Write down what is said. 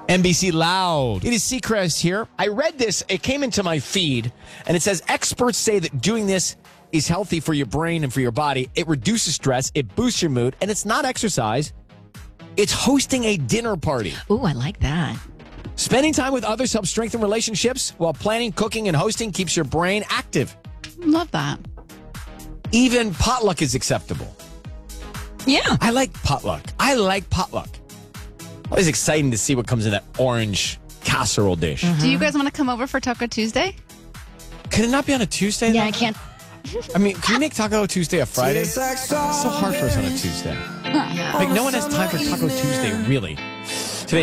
NBC Loud. It is Seacrest here. I read this. It came into my feed, and it says experts say that doing this is healthy for your brain and for your body. It reduces stress. It boosts your mood, and it's not exercise. It's hosting a dinner party. Ooh, I like that. Spending time with others helps strengthen relationships, while planning, cooking, and hosting keeps your brain active. Love that. Even potluck is acceptable. Yeah. I like potluck. Always exciting to see what comes in that orange casserole dish. Do you guys want to come over for Taco Tuesday? Can it not be on a Tuesday? Yeah, though? I can't. I mean, can you make Taco Tuesday a Friday? It's so hard for us on a Tuesday. Yeah. Like, no one has time for Taco Tuesday, really.